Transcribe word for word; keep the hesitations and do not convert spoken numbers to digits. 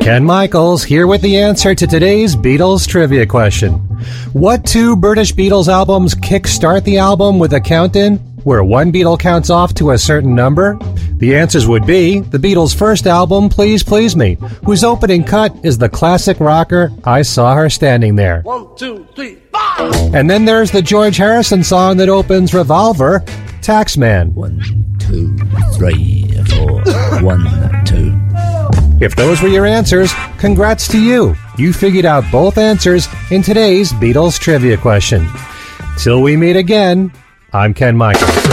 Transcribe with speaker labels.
Speaker 1: Ken Michaels here with the answer to today's Beatles trivia question. What two British Beatles albums kickstart the album with a count-in, where one Beatle counts off to a certain number? The answers would be the Beatles' first album, Please Please Me, whose opening cut is the classic rocker, I Saw Her Standing There.
Speaker 2: One, two, three, five!
Speaker 1: And then there's the George Harrison song that opens Revolver, Taxman.
Speaker 3: One, two, three, four, one, two.
Speaker 1: If those were your answers, congrats to you. You figured out both answers in today's Beatles trivia question. Till we meet again, I'm Ken Michaels.